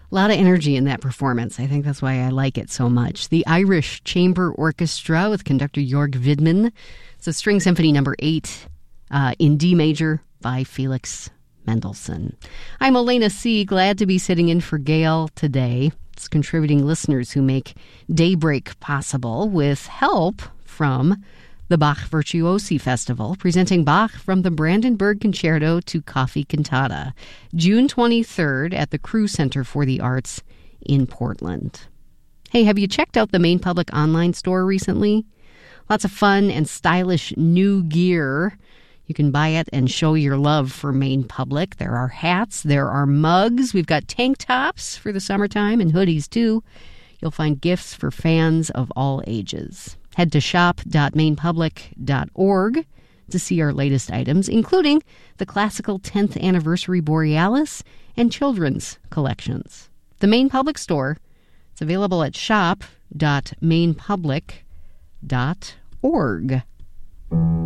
A lot of energy in that performance. I think that's why I like it so much. The Irish Chamber Orchestra with conductor Jörg Widmann. It's a String Symphony No. 8 in D major by Felix Mendelssohn. I'm Elena C., glad to be sitting in for Gail today. It's contributing listeners who make Daybreak possible with help from the Bach Virtuosi Festival, presenting Bach from the Brandenburg Concerto to Coffee Cantata, June 23rd at the Crew Center for the Arts in Portland. Hey, have you checked out the Maine Public online store recently? Lots of fun and stylish new gear. You can buy it and show your love for Maine Public. There are hats, there are mugs. We've got tank tops for the summertime and hoodies too. You'll find gifts for fans of all ages. Head to shop.mainepublic.org to see our latest items, including the classical 10th anniversary Borealis and children's collections. The Maine Public Store, it's available at shop.mainepublic.org.